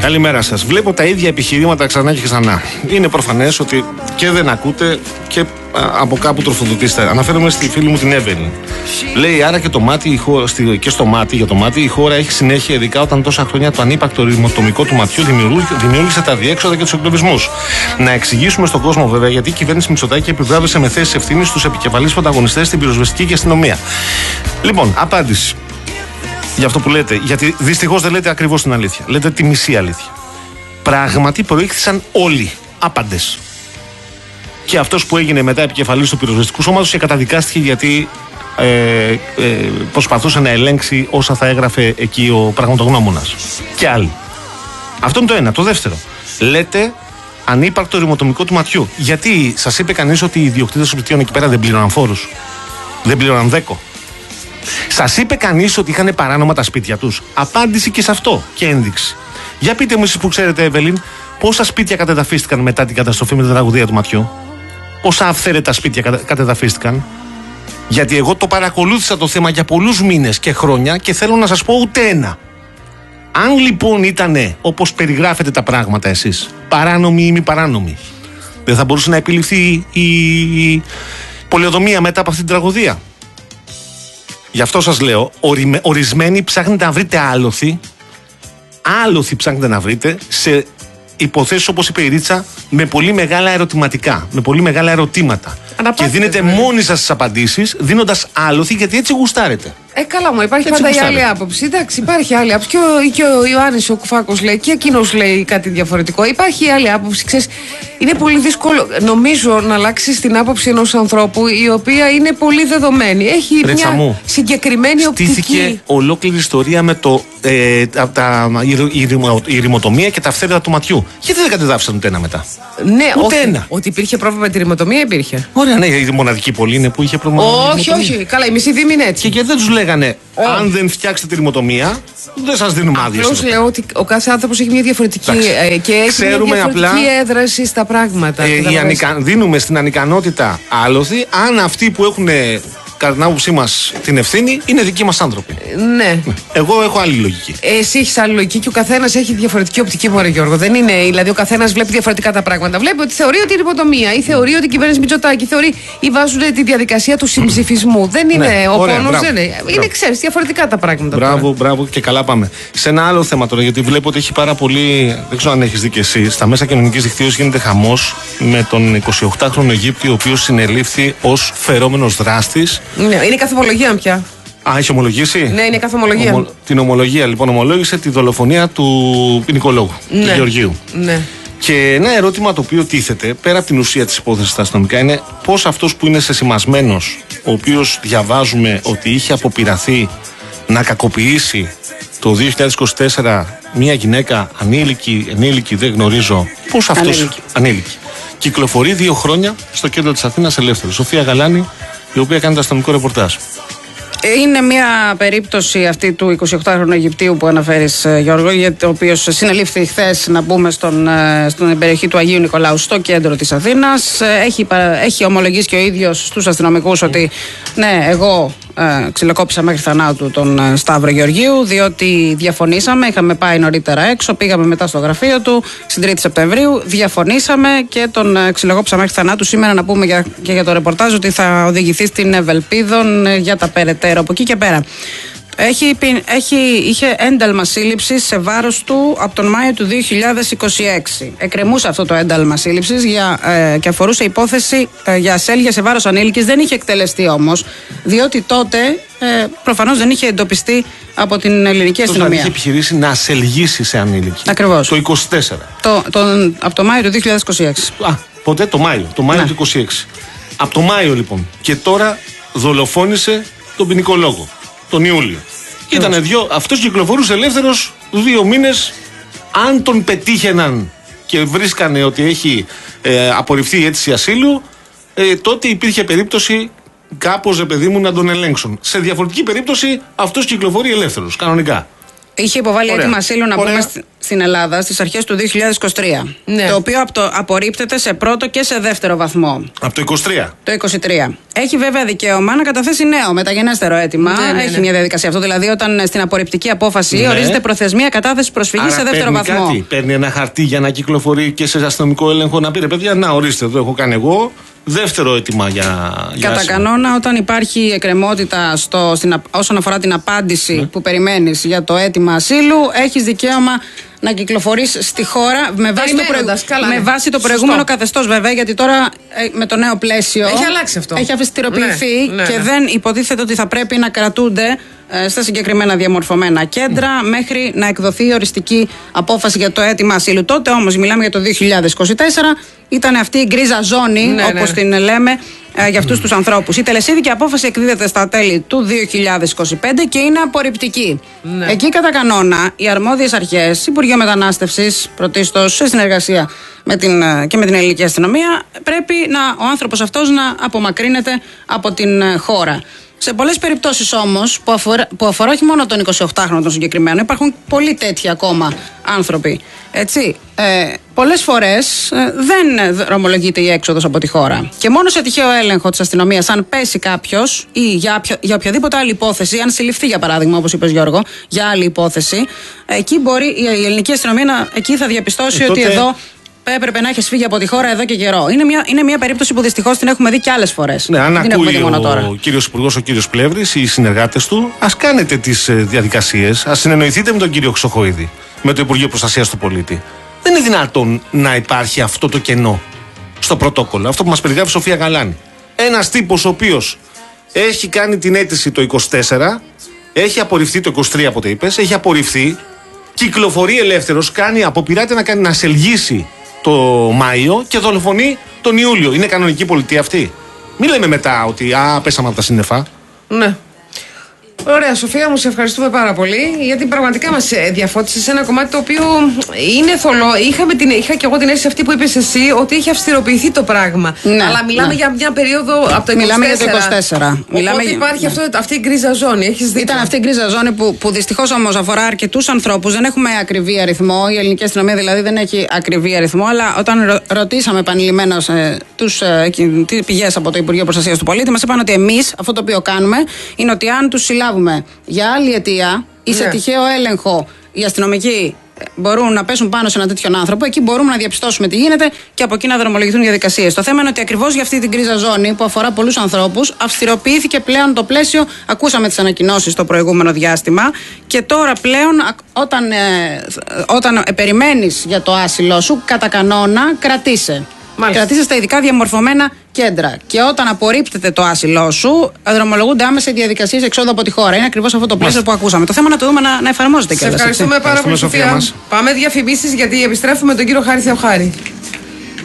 Καλημέρα σας. Βλέπω τα ίδια επιχειρήματα ξανά και ξανά. Είναι προφανές ότι και δεν ακούτε και από κάπου τροφοδοτήστε. Αναφέρομαι στη φίλη μου την Εύελιν. Λέει άρα και, και στο μάτι, για το μάτι η χώρα έχει συνέχεια, ειδικά όταν τόσα χρόνια το ανύπαρκτο ρημοτομικό του ματιού δημιούργησε τα διέξοδα και τους εγκλωβισμούς. Να εξηγήσουμε στον κόσμο βέβαια γιατί η κυβέρνηση Μητσοτάκη επιβράβευσε με θέσεις ευθύνης στους επικεφαλείς πρωταγωνιστές στην πυροσβεστική και αστυνομία. Λοιπόν, απάντηση. Για αυτό που λέτε, γιατί δυστυχώς δεν λέτε ακριβώς την αλήθεια. Λέτε τη μισή αλήθεια. Πράγματι προήχθησαν όλοι άπαντες. Και αυτός που έγινε μετά επικεφαλής του πυροσβεστικού σώματος και καταδικάστηκε γιατί προσπαθούσε να ελέγξει όσα θα έγραφε εκεί ο πραγματογνώμονας. Και άλλοι. Αυτό είναι το ένα. Το δεύτερο. Λέτε ανύπαρκτο ρημοτομικό του ματιού. Γιατί σας είπε κανείς ότι οι ιδιοκτήτες των σπιτιών εκεί πέρα δεν πλήρωναν φόρους? Δεν πλήρωναν δέκο? Σας είπε κανείς ότι είχαν παράνομα τα σπίτια τους? Απάντηση και σε αυτό και ένδειξη. Για πείτε μου εσείς που ξέρετε, Εύελιν, πόσα σπίτια κατεδαφίστηκαν μετά την καταστροφή με την τραγωδία του ματιού? Πόσα αυθαίρετα σπίτια κατεδαφίστηκαν? Γιατί εγώ το παρακολούθησα το θέμα για πολλούς μήνες και χρόνια και θέλω να σας πω ούτε ένα. Αν λοιπόν ήτανε όπως περιγράφετε τα πράγματα εσείς, παράνομοι ή μη παράνομοι, δεν θα μπορούσε να επιληφθεί η πολεοδομία μετά από αυτή την τραγωδία? Γι' αυτό σας λέω, ορισμένοι ψάχνετε να βρείτε άλοθη ψάχνετε να βρείτε σε υποθέσεις όπως είπε η Ρίτσα, με πολύ μεγάλα ερωτηματικά, με πολύ μεγάλα ερωτήματα. Και δίνετε μόνοι σας τις απαντήσεις, δίνοντας άλοθη, γιατί έτσι γουστάρετε. Καλά μου, υπάρχει πάντα η άλλη άποψη. Εντάξει, υπάρχει άλλη άποψη. Και ο Ιωάννης ο Κουφάκος λέει, και εκείνος λέει κάτι διαφορετικό. Υπάρχει η άλλη άποψη. Ξέρεις, είναι πολύ δύσκολο, νομίζω, να αλλάξεις την άποψη ενός ανθρώπου η οποία είναι πολύ δεδομένη. Έχει μια συγκεκριμένη οπτική. Στήθηκε ολόκληρη ιστορία με η ρημοτομία και τα αυθαίρετα του ματιού. Γιατί δεν κατεδάφισαν ούτε ένα μετά? Ναι, όχι. Ότι υπήρχε πρόβλημα με τη ρημοτομία, υπήρχε. Ωραία, ναι, η μοναδική πόλη είναι που είχε πρόβλημα. Όχι. Καλά, η μισή Δήμη είναι έτσι. Και δεν τους λέγανε, αν δεν φτιάξετε τη ρημοτομία, δεν σας δίνουμε άδεια. Απλώς λέω ότι ο κάθε άνθρωπος έχει μια διαφορετική και έχει μια διαφορετική έδραση στα πράγματα. Δίνουμε στην ανικανότητα άλοθη, αν αυτοί που έχουν κατά την άποψή μας την ευθύνη είναι δικοί μας άνθρωποι. Ναι. Εγώ έχω άλλη λογική. Εσύ έχεις άλλη λογική και ο καθένας έχει διαφορετική οπτική, μωρέ Γιώργο. Δεν είναι, δηλαδή ο καθένας βλέπει διαφορετικά τα πράγματα. Βλέπει ότι θεωρεί ότι είναι ρημοτομία ή θεωρεί ότι η κυβέρνηση Μητσοτάκη θεωρεί ή βάζουν τη διαδικασία του συμψηφισμού. Δεν είναι ο πόνος, δεν είναι. Είναι, ξέρεις, διαφορετικά τα πράγματα. Μπράβο και καλά πάμε. Σε ένα άλλο θέμα τώρα, γιατί βλέπω ότι έχει πάρα πολύ. Δεν ξέρω αν έχεις δει και εσύ. Στα μέσα κοινωνικής δικτύωσης γίνεται χαμός με τον 28χρονο Αιγύπτιο, ο οποίος συνελήφθη ως φερόμενος δράστης. Ναι, είναι καθομολογία πια. Έχει ομολογήσει? Ναι, είναι καθομολογία. Την ομολογία λοιπόν ομολόγησε τη δολοφονία του ποινικολόγου, του Γεωργίου. Ναι. Και ένα ερώτημα το οποίο τίθεται πέρα από την ουσία της υπόθεσης στα αστυνομικά είναι πώς αυτός που είναι σεσημασμένος, ο οποίος διαβάζουμε ότι είχε αποπειραθεί να κακοποιήσει το 2024 μια γυναίκα ενήλικη, δεν γνωρίζω, πώς αυτός ανήλικη, κυκλοφορεί 2 χρόνια στο κέντρο της Αθήνας ελεύθερος. Σοφία Γαλάνη, η οποία κάνει το αστυνομικό ρεπορτάζ. Είναι μια περίπτωση αυτή του 28χρονου Αιγυπτίου που αναφέρεις, Γιώργο, ο οποίος συνελήφθη χθες, να μπούμε στην περιοχή του Αγίου Νικολάου, στο κέντρο της Αθήνας. Έχει ομολογήσει και ο ίδιος στους αστυνομικούς ότι ναι, εγώ ξυλοκόπησα μέχρι θανάτου τον Σταύρο Γεωργίου, διότι διαφωνήσαμε. Είχαμε πάει νωρίτερα έξω, πήγαμε μετά στο γραφείο του στην 3η Σεπτεμβρίου, διαφωνήσαμε και τον ξυλοκόπησα μέχρι θανάτου. Σήμερα να πούμε και για το ρεπορτάζ ότι θα οδηγηθεί στην Ευελπίδων για τα περαιτέρω από εκεί και πέρα. Είχε ένταλμα σύλληψης σε βάρος του από τον Μάιο του 2026. Εκκρεμούσε αυτό το ένταλμα σύλληψης και αφορούσε υπόθεση για ασέλγεια σε βάρος ανήλικης. Δεν είχε εκτελεστεί όμως, διότι τότε προφανώς δεν είχε εντοπιστεί από την ελληνική αστυνομία. Είχε επιχειρήσει να ασελγήσει σε ανήλικη. Ακριβώς. Το 24. Από το Μάιο του 2026. Ποτέ το Μάιο του 26. Από το Μάιο λοιπόν. Και τώρα δολοφόνησε τον ποινικολόγο τον Ιούλιο. Ήτανε αυτός κυκλοφορούσε ελεύθερος 2 μήνες. Αν τον πετύχαιναν και βρίσκανε ότι έχει απορριφθεί η αίτηση ασύλου, τότε υπήρχε περίπτωση κάπως, παιδί μου, να τον ελέγξουν. Σε διαφορετική περίπτωση αυτός κυκλοφορεί ελεύθερος, κανονικά. Είχε υποβάλει έτοιμα ασύλου, να πούμε, στην Ελλάδα στις αρχές του 2023. Ναι. Το οποίο απορρίπτεται σε πρώτο και σε δεύτερο βαθμό. Από το 23. Το 23. Έχει βέβαια δικαίωμα να καταθέσει νέο μεταγενέστερο αίτημα. Ναι. Έχει μια διαδικασία αυτό. Δηλαδή, όταν στην απορριπτική απόφαση ορίζεται προθεσμία κατάθεση προσφυγής σε δεύτερο βαθμό. Κάτι, παίρνει ένα χαρτί για να κυκλοφορεί και σε αστυνομικό έλεγχο να πει: ρε παιδιά, να ορίστε, εδώ έχω κάνει εγώ. Δεύτερο αίτημα για Κατά κανόνα, όταν υπάρχει εκκρεμότητα όσον αφορά την απάντηση που περιμένεις για το αίτημα ασύλου, έχεις δικαίωμα να κυκλοφορείς στη χώρα με βάση το προηγούμενο καθεστώς, βέβαια, γιατί τώρα με το νέο πλαίσιο έχει αλλάξει αυτό. Έχει αυστηροποιηθεί και ναι. δεν υποτίθεται ότι θα πρέπει να κρατούνται στα συγκεκριμένα διαμορφωμένα κέντρα μέχρι να εκδοθεί η οριστική απόφαση για το αίτημα ασύλου. Τότε όμως, μιλάμε για το 2024, ήταν αυτή η γκρίζα ζώνη, όπως την λέμε, για αυτούς τους ανθρώπους. Η τελεσίδικη απόφαση εκδίδεται στα τέλη του 2025 και είναι απορριπτική. Ναι. Εκεί, κατά κανόνα, οι αρμόδιες αρχές, Υπουργείο Μετανάστευσης, πρωτίστως σε συνεργασία και με την ελληνική αστυνομία, πρέπει ο άνθρωπος αυτός να απομακρύνεται από την χώρα. Σε πολλές περιπτώσεις όμως, που αφορά όχι μόνο τον 28χρονο τον συγκεκριμένο, υπάρχουν πολλοί τέτοιοι ακόμα άνθρωποι. Έτσι. Πολλές φορές δεν δρομολογείται η έξοδος από τη χώρα. Και μόνο σε τυχαίο έλεγχο της αστυνομίας, αν πέσει κάποιος ή για οποιαδήποτε άλλη υπόθεση, αν συλληφθεί για παράδειγμα, όπως είπες Γιώργο, για άλλη υπόθεση, εκεί μπορεί η ελληνική αστυνομία εκεί θα διαπιστώσει ότι εδώ έπρεπε να έχει φύγει από τη χώρα εδώ και καιρό. Είναι μια περίπτωση που δυστυχώς την έχουμε δει και άλλες φορές. Ναι, αν ακούει ο κύριος Υπουργός, ο κύριος Πλεύρης, οι συνεργάτες του, ας κάνετε τις διαδικασίες, ας συνεννοηθείτε με τον κύριο Χρυσοχοΐδη, με το Υπουργείο Προστασίας του Πολίτη. Δεν είναι δυνατόν να υπάρχει αυτό το κενό στο πρωτόκολλο. Αυτό που μας περιγράφει η Σοφία Γαλάνη. Ένας τύπος ο οποίος έχει κάνει την αίτηση το 24, έχει απορριφθεί το 23 από ό,τι είπες, έχει απορριφθεί, κυκλοφορεί ελεύθερος, αποπειράται να σελγίσει το Μάιο και δολοφονεί τον Ιούλιο. Είναι κανονική πολιτεία αυτή? Μην λέμε μετά ότι πέσαμε από τα σύννεφα. Ναι. Ωραία, Σοφία, μου σε ευχαριστούμε πάρα πολύ, γιατί πραγματικά μας διαφώτισες σε ένα κομμάτι το οποίο είναι θολό. Είχα και εγώ την αίσθηση αυτή που είπες εσύ, ότι έχει αυστηροποιηθεί το πράγμα. Ναι, αλλά μιλάμε για μια περίοδο από το 24. Μιλάμε για το 24. Οπότε υπάρχει αυτή η γκρίζα ζώνη. Έχεις δίκιο. Ήταν αυτή η γκρίζα ζώνη που δυστυχώς όμως αφορά αρκετούς ανθρώπους. Δεν έχουμε ακριβή αριθμό. Η ελληνική αστυνομία δηλαδή δεν έχει ακριβή αριθμό. Αλλά όταν ρωτήσαμε επανειλημμένως τις πηγές από το Υπουργείο Προστασίας του Πολίτη, μας είπαν ότι εμείς αυτό το οποίο κάνουμε είναι ότι αν τους συλλάβουμε για άλλη αιτία ή σε τυχαίο έλεγχο οι αστυνομικοί μπορούν να πέσουν πάνω σε έναν τέτοιον άνθρωπο, εκεί μπορούμε να διαπιστώσουμε τι γίνεται και από εκεί να δρομολογηθούν διαδικασίες. Το θέμα είναι ότι ακριβώς για αυτή την γκρίζα ζώνη που αφορά πολλούς ανθρώπους αυστηροποιήθηκε πλέον το πλαίσιο. Ακούσαμε τις ανακοινώσεις το προηγούμενο διάστημα και τώρα πλέον όταν περιμένεις για το άσυλό σου, κατά κανόνα κρατείσαι. Κρατείσαι στα ειδικά διαμορφωμένα κέντρα. Και όταν απορρίπτεται το άσυλό σου, δρομολογούνται άμεσα οι διαδικασίες εξόδου από τη χώρα. Είναι ακριβώς αυτό το πλαίσιο που ακούσαμε. Το θέμα είναι να το δούμε να εφαρμόζεται κιόλας. Ευχαριστούμε πάρα πολύ, Σοφία. Πάμε διαφημίσεις, γιατί επιστρέφουμε τον κύριο Χάρη Θεοχάρη.